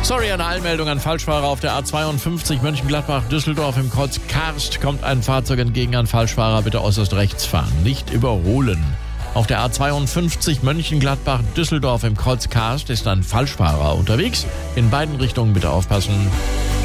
Sorry, eine Eilmeldung an Falschfahrer auf der A52 Mönchengladbach-Düsseldorf im Kreuz Karst kommt ein Fahrzeug entgegen an Falschfahrer, bitte äußerst rechts fahren, nicht überholen. Auf der A52 Mönchengladbach-Düsseldorf im Kreuz Karst ist ein Falschfahrer unterwegs. In beiden Richtungen bitte aufpassen.